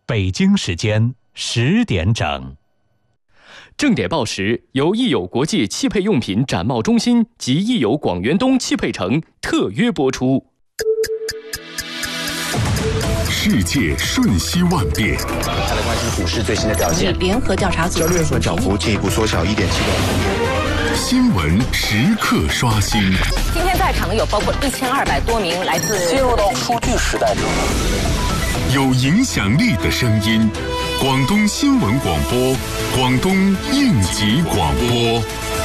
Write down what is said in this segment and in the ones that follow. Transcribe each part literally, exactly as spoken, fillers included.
北京时间十点整。 正点报时由益友国际汽配用品展贸中心及益友广元东汽配城特约播出。 世界瞬息万变， 再来关心股市最新的表现。 联合调查组交易日涨幅进一步缩小一点七个百分点。 新闻时刻刷新。 今天在场的有包括一千二百多名来自进入到数据时代中， 有影响力的声音，广东新闻广播，广东应急广播。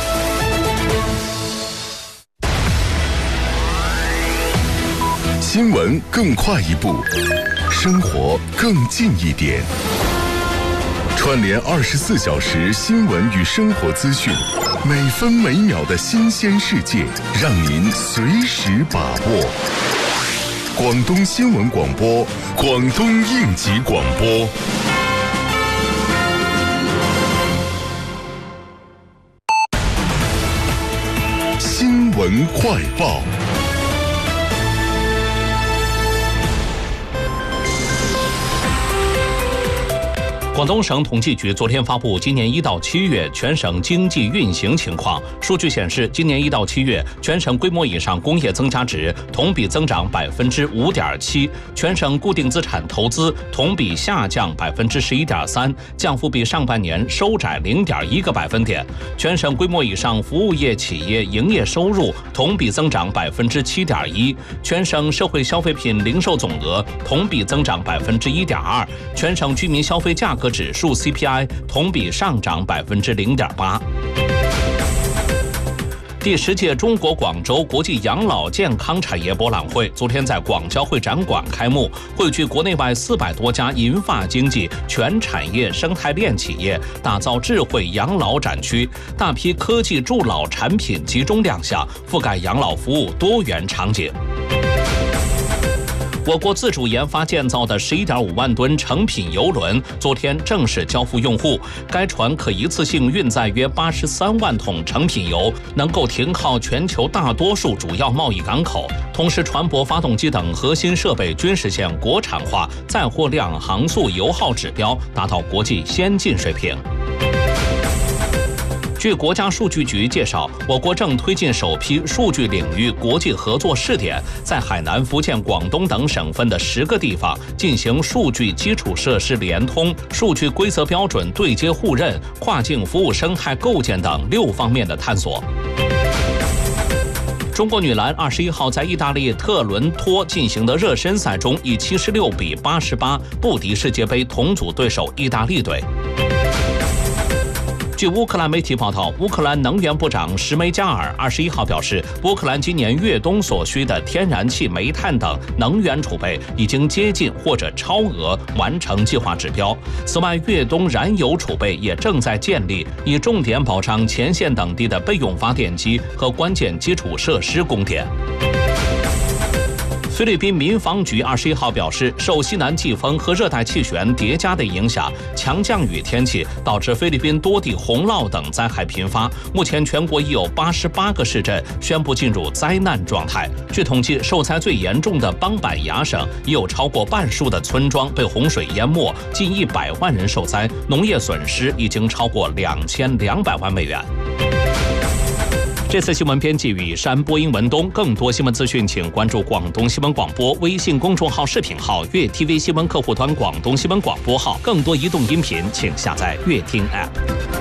新闻更快一步，生活更近一点。串联二十四小时新闻与生活资讯，每分每秒的新鲜世界，让您随时把握。广东新闻广播，广东应急广播。新闻快报。 广东省统计局昨天发布今年一到七月全省经济运行情况。数据显示，今年一到七月，全省规模以上工业增加值同比增长百分之五点七，全省固定资产投资同比下降百分之十一点三，降幅比上半年收窄零点一个百分点。全省规模以上服务业企业营业收入同比增长百分之七点一，全省社会消费品零售总额同比增长百分之一点二，全省居民消费价格指数 C P I 同比上涨百分之零点八。第十届中国广州国际养老健康产业博览会昨天在广交会展馆开幕，汇聚国内外四百多家银发经济全产业生态链企业，打造智慧养老展区，大批科技助老产品集中亮相，覆盖养老服务多元场景。我国自主研发建造的 十一点五万吨成品邮轮昨天正式交付用户。该船可一次性运载约八十三万桶成品油，能够停靠全球大多数主要贸易港口。同时，船舶、发动机等核心设备均实现国产化，载货量、航速、油耗指标达到国际先进水平。据国家数据局介绍，我国正推进首批数据领域国际合作试点，在海南、福建、广东等省份的十个地方进行数据基础设施联通、数据规则标准对接互认、跨境服务生态构建等六方面的探索。中国女篮二十一号在意大利特伦托进行的热身赛中，以七十六比八十八不敌世界杯同组对手意大利队。据乌克兰媒体报道，乌克兰能源部长什梅加尔二十一号表示，乌克兰今年越冬所需的天然气、煤炭等能源储备已经接近或者超额完成计划指标。此外，越冬燃油储备也正在建立，以重点保障前线等地的备用发电机和关键基础设施供电。菲律宾民防局二十一号表示，受西南季风和热带气旋叠加的影响，强降雨天气导致菲律宾多地洪涝等灾害频发。目前全国已有八十八个市镇宣布进入灾难状态。据统计，受灾最严重的邦板牙省已有超过半数的村庄被洪水淹没，近一百万人受灾，农业损失已经超过两千两百万美元。这次新闻编辑雨山，播音文东。更多新闻资讯，请关注广东新闻广播微信公众号、视频号、粤 T V 新闻客户端、广东新闻广播号。更多移动音频，请下载粤听 App。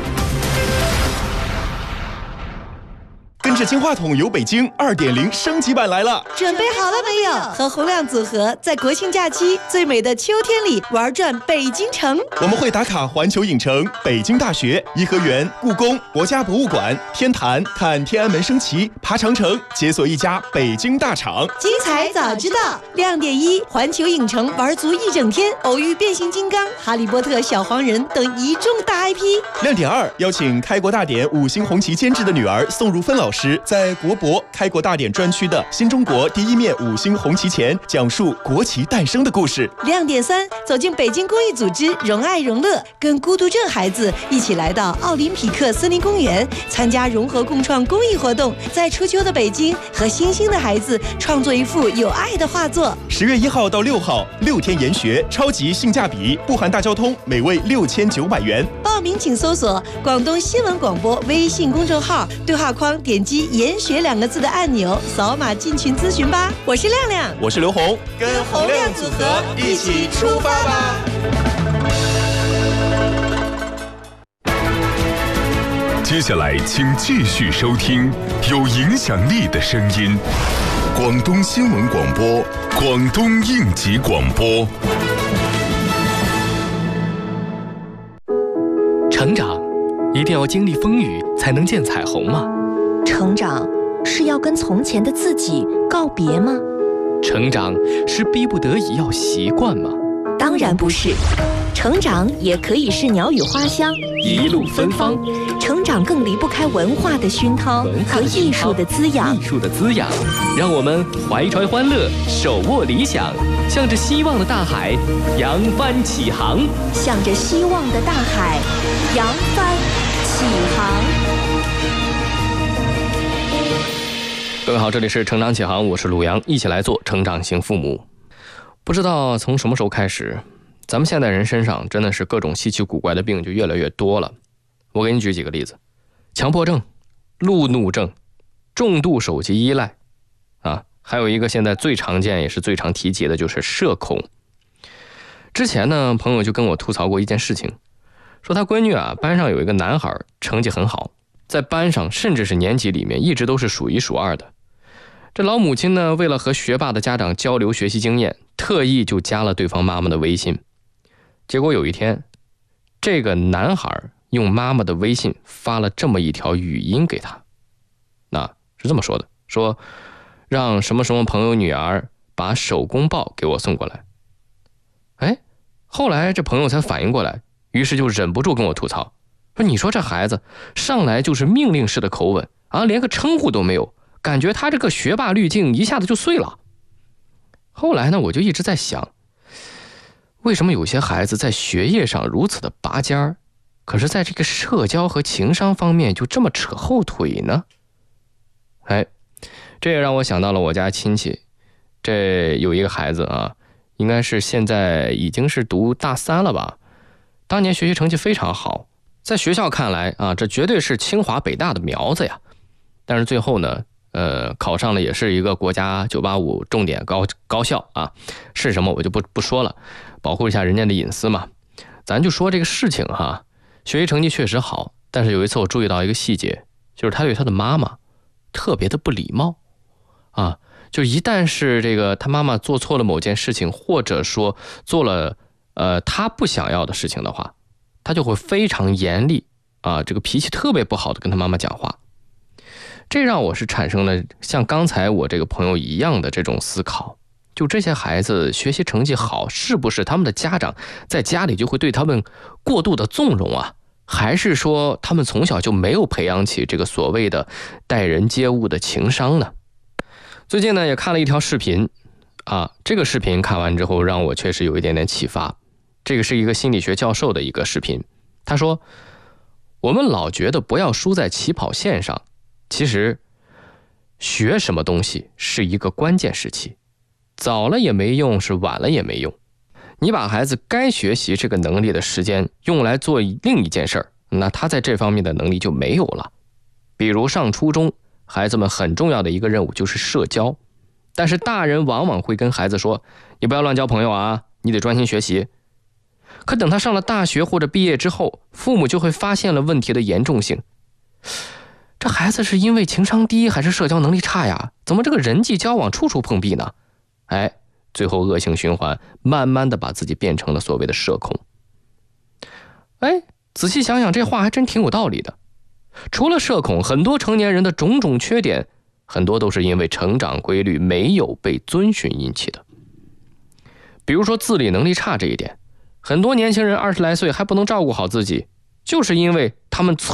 跟着金话筒游北京 二点零 升级版来了， 准备好了没有？和洪亮组合在国庆假期最美的秋天里玩转北京城。 我们会打卡环球影城、北京大学、颐和园、故宫、国家博物馆、天坛，看天安门升旗，爬长城，解锁一家北京大厂。 精彩早知道，亮点一：环球影城玩足一整天，偶遇变形金刚、哈利波特、小黄人等一众大 I P。 亮点二：邀请开国大典五星红旗监制的女儿宋如芬老师时，在国博开国大典专区的新中国第一面五星红旗前，讲述国旗诞生的故事。 亮点三，走进北京公益组织荣爱荣乐，跟孤独症孩子一起来到奥林匹克森林公园，参加融合共创公益活动，在初秋的北京和星星的孩子创作一幅有爱的画作。 十月一号到六号，六天研学，超级性价比，不含大交通，每位六千九百元。 报名请搜索广东新闻广播微信公众号，对话框点击研学两个字的按钮，扫码进群咨询吧。我是亮亮， 我是刘红， 跟洪亮组合一起出发吧。 接下来请继续收听有影响力的声音，广东新闻广播，广东应急广播。 成长一定要经历风雨才能见彩虹吗？ 成长是要跟从前的自己告别吗？ 成长是逼不得已要习惯吗？ 当然不是，成长也可以是鸟语花香， 一路芬芳。 成长更离不开文化的熏陶和艺术的滋养。 艺术的滋养，让我们怀揣欢乐，手握理想，向着希望的大海扬帆起航。 向着希望的大海扬帆起航。 各位好，这里是成长起航，我是鲁阳，一起来做成长型父母。不知道从什么时候开始，咱们现代人身上真的是各种稀奇古怪的病就越来越多了。我给你举几个例子：强迫症、路怒症、重度手机依赖啊，还有一个现在最常见也是最常提及的就是社恐。之前呢，朋友就跟我吐槽过一件事情，说他闺女啊，班上有一个男孩成绩很好，在班上甚至是年级里面一直都是数一数二的。这老母亲呢，为了和学霸的家长交流学习经验，特意就加了对方妈妈的微信。结果有一天，这个男孩用妈妈的微信发了这么一条语音给他，那是这么说的，说让什么什么朋友女儿把手工报给我送过来。哎，后来这朋友才反应过来，于是就忍不住跟我吐槽，说你说这孩子上来就是命令式的口吻啊，连个称呼都没有，感觉他这个学霸滤镜一下子就碎了。后来呢，我就一直在想，为什么有些孩子在学业上如此的拔尖儿，可是在这个社交和情商方面就这么扯后腿呢？哎，这也让我想到了我家亲戚，这有一个孩子啊，应该是现在已经是读大三了吧，当年学习成绩非常好，在学校看来啊，这绝对是清华北大的苗子呀。但是最后呢，呃，考上了也是一个国家九八五重点高高校啊，是什么我就不不说了，保护一下人家的隐私嘛。咱就说这个事情哈，学习成绩确实好，但是有一次我注意到一个细节，就是他对他的妈妈特别的不礼貌啊，就一旦是这个他妈妈做错了某件事情，或者说做了呃他不想要的事情的话，他就会非常严厉啊，这个脾气特别不好的跟他妈妈讲话。这让我是产生了像刚才我这个朋友一样的这种思考，就这些孩子学习成绩好，是不是他们的家长在家里就会对他们过度的纵容啊？还是说他们从小就没有培养起这个所谓的待人接物的情商呢？最近呢也看了一条视频啊，这个视频看完之后让我确实有一点点启发。这个是一个心理学教授的一个视频，他说我们老觉得不要输在起跑线上，其实学什么东西是一个关键时期，早了也没用，是晚了也没用。你把孩子该学习这个能力的时间用来做另一件事儿，那他在这方面的能力就没有了。比如上初中，孩子们很重要的一个任务就是社交，但是大人往往会跟孩子说，你不要乱交朋友啊，你得专心学习。可等他上了大学或者毕业之后，父母就会发现了问题的严重性。这孩子是因为情商低还是社交能力差呀？怎么这个人际交往处处碰壁呢？哎，最后恶性循环，慢慢的把自己变成了所谓的社恐。哎，仔细想想，这话还真挺有道理的。除了社恐，很多成年人的种种缺点，很多都是因为成长规律没有被遵循引起的。比如说自理能力差这一点，很多年轻人二十来岁还不能照顾好自己，就是因为他们